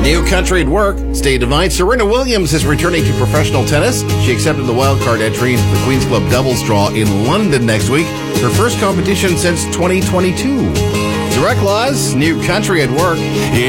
New country at work. State of night. Serena Williams is returning to professional tennis. She accepted the wildcard entry into the Queen's Club doubles draw in London next week. Her first competition since 2022. Direct Laws. New country at work.